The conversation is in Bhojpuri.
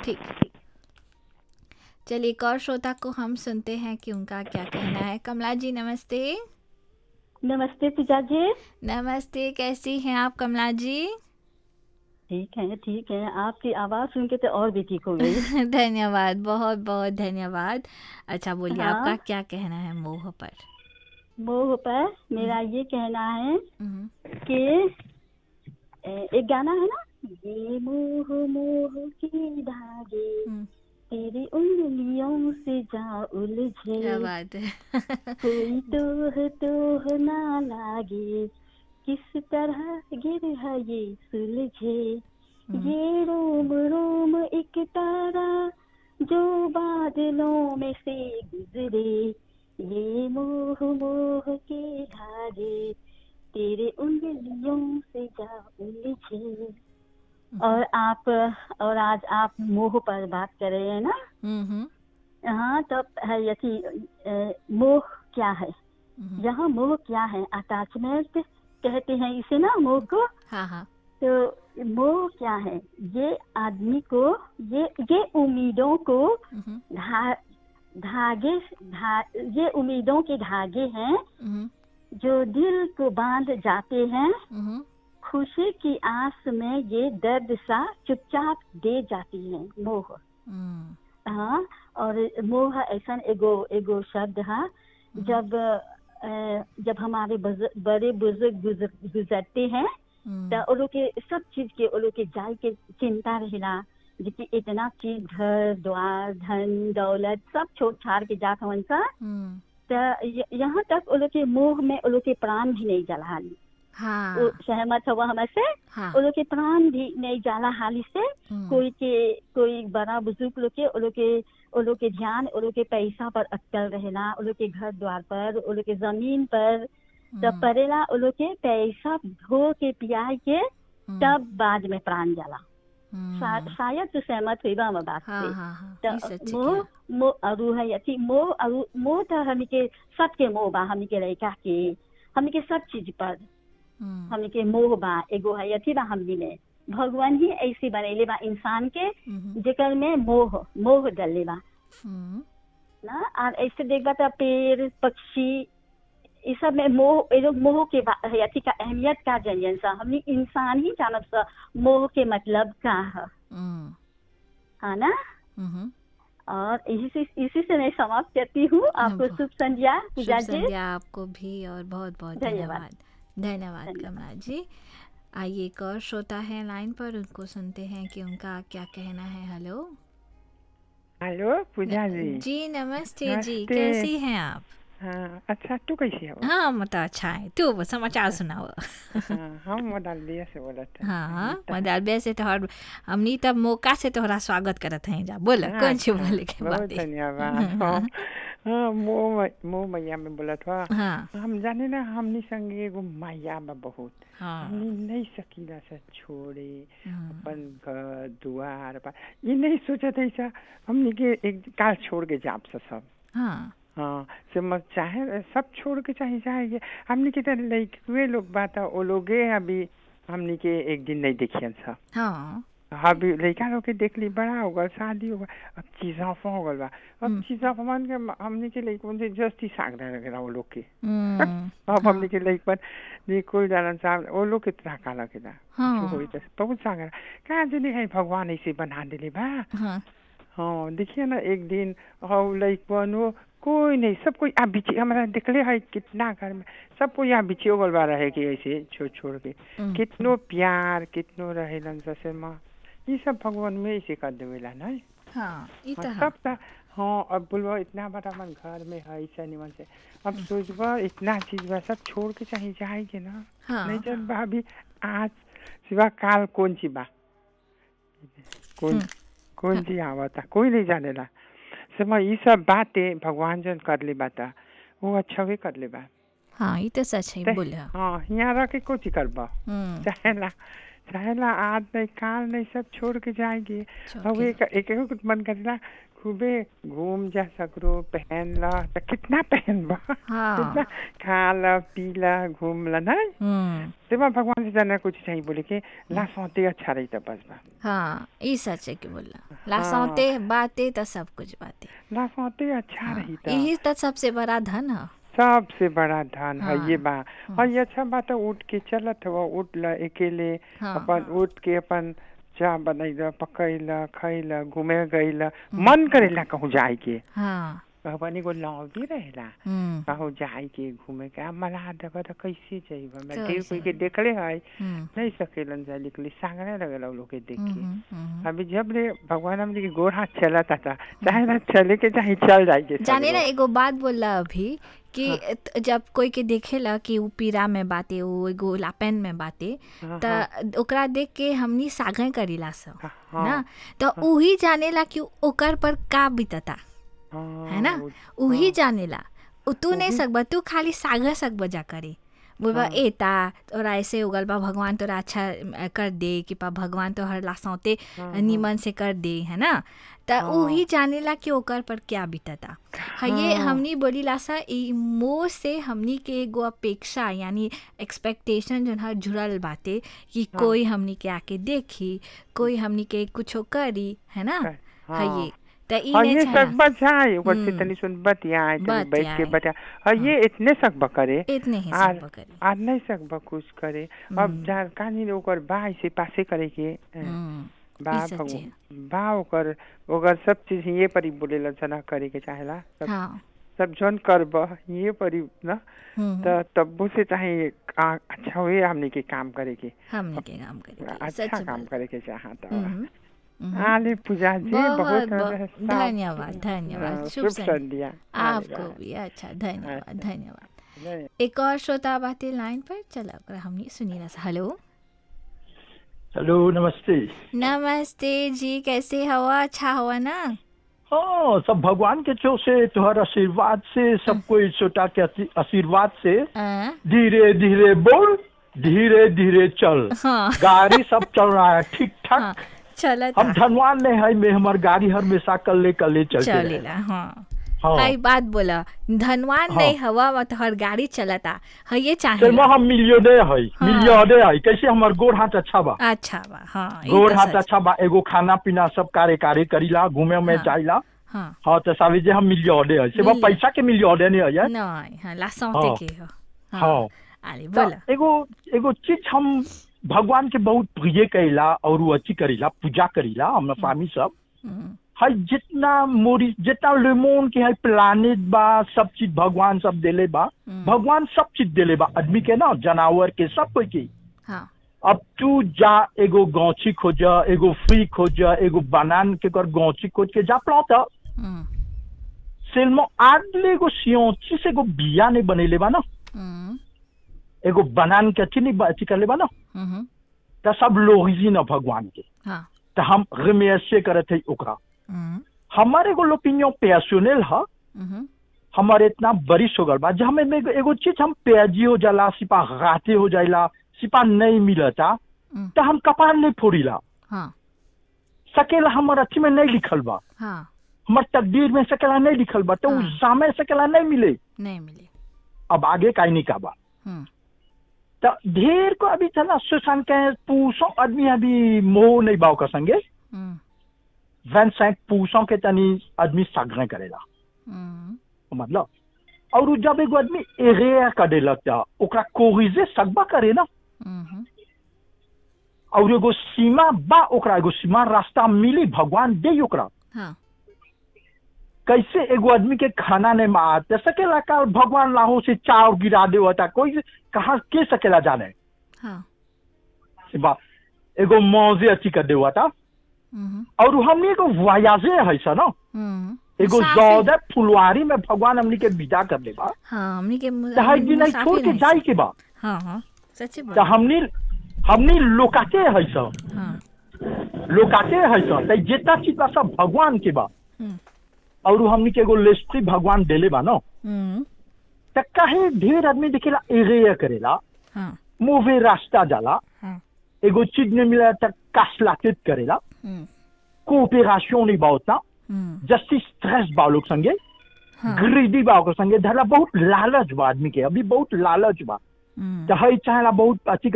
ठीक। चलिए एक और श्रोता को हम सुनते हैं कि उनका क्या कहना है। कमला जी नमस्ते। नमस्ते पूजा जी। नमस्ते, कैसी हैं आप कमला जी? ठीक है, आपकी आवाज़ सुन के तो और भी ठीक हो गई। धन्यवाद, बहुत बहुत धन्यवाद। अच्छा बोलिए, आपका हाँ, क्या कहना है मोह पर? मोह पर हम्म, मेरा ये कहना है हम्म, कि एक गाना है ना, ये मोह मोह के धागे हम्म, तेरी उंगलियों से जा क्या उलझे, बात है। कोई तोह ना लागे, किस तरह गिर है ये सुलझे, हम्म, ये रोम रोम एक तारा जो बादलों में से गुजरे, ये मोह मोह के धागे तेरे उंगलियों से जा उलझे। हम्म, और आप और आज आप मोह पर बात कर रहे हैं ना। हम्म, हाँ, तब है यथी मोह क्या है, हम्म, यहाँ मोह क्या है, अटैचमेंट कहते हैं इसे ना, मोह को। हाँ हाँ। तो मोह क्या है, ये आदमी को, ये उम्मीदों को हम्म, धा, ये उम्मीदों के धागे हैं हम्म, जो दिल को बांध जाते हैं, हम्म, खुशी की आस में ये दर्द सा चुपचाप दे जाती है मोह। हम्म, हाँ, और मोह ऐसा एगो एगो शब्द है, हम्म, जब हमारे बड़े बुजुर्ग गुजरते हैं तो हम्म, वो लोग के सब चीज के, वो लोग के जाय के चिंता रहेला, जितनी इतना चीज, घर द्वार धन दौलत सब छोड़ छाड़ के जात हवन सा। हम्म, तो यहाँ तक वो लोग के मोह में वो लोग के प्राण भी नहीं जला, वो हाँ सहमत हुआ हमसे। हाँ। वो लोग के प्राण भी नहीं जाला हाली से, हम्म, कोई बड़ा बुजुर्ग लोग के, वो लोग के ध्यान वो लोग के पैसा पर अटकल रहेला, वो लोग के घर द्वार पर, वो लोग के जमीन पर, तब हम्म, पड़ेला वो लोग के पैसा धो के पिया के, हम्म, तब बाद में प्राण जाला। हम्म, शायद तो सहमत हुई बा बात हाँ से। हाँ हाँ, ये तो सच मोह क्या। मोह अरु है यथी मोह अरु मोह तो हमी के सबके मोह बा, हमी के लड़का के, हमी के सब चीज पर हम्म, हमनी के मोह बा। एगो है यथी बा, हमनी में भगवान ही ऐसी बनेले बा इंसान के, हम्म, जेकर में मोह मोह डले बा हम्म, ना। और ऐसे देखबा तो पेड़ पक्षी ये सब में मोह, ये लोग मोह के यथी का अहमियत का जनियन सा, हमनी इंसान ही जानब सा मोह के मतलब का है। हम्म, हाँ ना। हम्म, और इसी से मैं समाप्त करती हूँ। आपको हाँ, शुभ संध्या शुभ पूजा जी। संध्या आपको भी और बहुत बहुत धन्यवाद। धन्यवाद। धन्यवाद धन्यवाद। कमला जी। आइए एक और श्रोता है लाइन पर, उनको सुनते हैं कि उनका क्या कहना है। हेलो। हेलो पूजा जी। जी नमस्ते जी, नमस्ते। कैसी हैं आप? हाँ अच्छा, तू कैसी है वो? हाँ मतलब अच्छा है, तू वो समाचार सुनाओ। हाँ, हम मदालदिया से बोलत हैं। हाँ नीता। मदालबे से तोहर, हमनी तब मौका से तोहरा स्वागत करत हैं जा, बोला हाँ कौन सी अच्छा, बोले के बहुत बात है। धन्यवाद। हाँ हाँ, मोह मैया में बोलत हुआ। हाँ हम जाने ना, हमनी संगे एगो मैया बा बहुत। हाँ। हमनी नहीं सकीला से छोड़े हम्म, अपन घर दुआर पर, ये नहीं सोचत ऐसा हमनी के एक काल छोड़ के जाप से सब। हाँ हाँ, से मत चाहे सब छोड़ के चाहे जाएंगे। हमनी के तरह लड़के लोग बात वो लोगे अभी हमनी के एक दिन नहीं देखियन सा। हाँ। अभी लड़का लोग के देख ली, बड़ा होगा, शादी होगा, अब चीज़ाफा हो गल बा। अब हम्म, चीज़ाफा मान के हमनी के लड़कों से जस्ती साग रहे वो लोग के। अब हमनी हाँ के लड़कन निकुल जानन साहब वो लोग कितना काला किला कुछ हाँ होई तो बहुत सागर कहाँ जनी है, भगवान ऐसे बना दिले बा। हाँ। हाँ देखिए ना, एक दिन हौ लइकवन वो कोई नहीं, सब कोई यहाँ बिछी, हमारा दिखले है कितना घर में सब कोई यहाँ बिछी हो गल बा रहे कि ऐसे छोड़ छोड़ के, कितनो प्यार कितनो रहेलन जैसे माँ, ये सब भगवान में ऐसे कर देवेला नहीं। हाँ ये हाँ तो है। सब था। हाँ अब बोलबो इतना बड़ा मन घर में है ऐसा निमन से, अब सोचबो इतना चीज बा सब छोड़ के चाहे जाएंगे ना। नहीं हाँ। जब बा अभी आज सिवा काल कौन सी बा, कौन कौन सी आवता कोई नहीं जानेला। समय ये सब बातें भगवान जन कर ले बाता वो अच्छा भी कर ले बा। हाँ ये तो सच है बोले। हाँ यहाँ रह के कुछ करबा चाहे ना, चाहेला आज नहीं काल नहीं सब छोड़ के जाएंगे। छोड़ अब के एक एक एक कुछ मन करेला खूबे घूम जा सकरो पहन ला तो कितना पहन बा हाँ। कितना खाला पीला घूमला नहीं तेमा भगवान से जाना कुछ चाहिए बोले कि ला सौते अच्छा रही तो बस बा हाँ ई सच है कि बोला लासौते बातें तो सब कुछ बातें ला सौते अच्छा रही तो यही तो सबसे बड़ा धन है। सबसे बड़ा धन है हाँ। ये बा और ये अच्छा बात है उठ के चलत हो उठ ला अकेले हाँ। अपन उठ के अपन चा बनैला पकैला खैला घूमे गईला मन करेला कहूँ जाए के हाँ कहबनी को लौ भी रहेला कहूँ जाए के घूमे के मला देखो तो कैसे जाइबा मैं ढेर कोई के देखले है नहीं सकेलन जाए निकली सांगने लगल लोग के देख के अभी जब रे भगवान हमने के गोर हाथ चलाता था चाहे ना चले के चाहे चल जाए जाने ना एगो बात बोला अभी कि जब कोई के देखेला कि वो पीरा में बाते वो एगो लापेन में बाते तो ओकरा देख के हमनी सागे करीला सब ना तो उही जानेला कि ओकर पर का बीतता है ना उही जानेला तू नहीं सकबा तू खाली सागर सकबा जा करे बोलबा एता तोरा ऐसे उगल बा भगवान तोरा अच्छा कर दे कि पा भगवान तो हर लासौते निमन से कर दे है ना तो उही जानेला कि ओकर पर क्या बीतता है। ये हमनी बोली लासा मोह से हमनी के एगो अपेक्षा यानी एक्सपेक्टेशन जो है जुड़ल बाते कि कोई हमनी के आके देखी कोई हमनी के कुछो करी है ना है ये ये सब बचाए ऊपर से तनी सुन बतियाए तनी बैठ के बता ये इतने सकबा करे इतने ही सकबा करे आज नहीं सकबा कुछ करे अब जान कानी ओकर बाई से पासे करे के बा ओकर सब चीज ये परी बोलेला जना करे के चाहेला सब जन करब ये परी ना तो तब्बो से चाहे अच्छा हुए हमने के काम करे के अच्छा काम करे के चाहता आले पूजा जी बहुत धन्यवाद शुभ संध्या आपको भी। अच्छा धन्यवाद एक और श्रोता बातें लाइन पर चला हमने सुनी ना। हेलो नमस्ते जी कैसे हवा अच्छा हुआ ना। हाँ सब भगवान के चो से तुम्हारा आशीर्वाद से सब कोई छोटा के आशीर्वाद से धीरे धीरे बोल धीरे धीरे चल गाड़ी सब चल रहा है ठीक ठाक हम धनवान नहीं है मैं हमार गाड़ी हमेशा कल चलेला हाई बात बोला धनवान नहीं हवा मत हर गाड़ी चलता है ये चाहिए हम मिलियनेर है कैसे हमार गोड़ हाथ अच्छा बा गोड़ हाथ अच्छा बा एगो खाना पीना सब कार्य करीला घूमे में जाइला हाँ तो सावी जे हम मिलियनेर है सिर्फ पैसा के मिलियनेर नहीं है नहीं लासौते के हाँ एगो चीज हम भगवान के बहुत प्रिय करेला और अच्छी करेला पूजा करेला हम स्वामी सब है जितना लेमोन के है प्लानिट बा सब चीज भगवान सब देले बा भगवान सब चीज देले बा आदमी के ना जानवर के सब कोई के अब तू जा एगो गौची खोज एगो फ्री खोज एगो बनान के कर गौची खोज के जा प्लॉट सेलमो आदले एगो सियोची से एगो बिया नहीं बनेले बा ना एगो बनान के अच्छी नहीं अच्छी कर ले बा ना तो सब लोग भगवान के तो हम रिमेशे करे थे ओकरा हमारे एगो ओपिनियन पर्सनल है हमारे इतना बरिश हो गल बा जब हमें एगो चीज हम पेजी हो जाला सिपा गाते हो जाइला सिपा नहीं मिलता तो हम कपार नहीं फोड़ीला सकेला हमारे अथी में नहीं लिखल बा हमारे तकदीर में सकेला नहीं लिखल बा तो उस समय सकेला नहीं मिले अब आगे काई नहीं का बा तो ढेर को अभी चला सुशांत के पूछो आदमी अभी मोह नहीं बाव का संगे 25% के तनी आदमी सागरे करेला मतलब और जब एगो आदमी एरे करे लगता ओकरा कोरिजे सकबा करे ना और एगो सीमा बा ओकरा एगो सीमा रास्ता मिली भगवान दे ओकरा कैसे एगो आदमी के खाना नहीं मार सकेला का भगवान लाहो से चाव गिरा दे होता कोई कहाँ के सकेला जाने एगो मौजे अच्छी कर दे हुआ था और हमने एगो वायाजे है सा ना एगो ज्यादा फुलवारी में भगवान हमने के विदा कर दे बा हमने के नहीं छोड़ के जाए के बा सच्ची बात हमने लोकाते है सा लोकाते है सा जितना चीज बा सब भगवान के बा और हमनी के एगो लेस्ट्री भगवान देले बा न त काहे ढेर आदमी देखेला एरे करेला मुवे रास्ता जाला एगो चीज नहीं मिला तक कासलाकित करेला कोऑपरेशन नहीं बा उतना जस्टिस स्ट्रेस बा लोग संगे ग्रीडी बा ओकर संगे धरला बहुत लालच बा आदमी के अभी बहुत लालच बा तो हई चाहेला बहुत अच्छी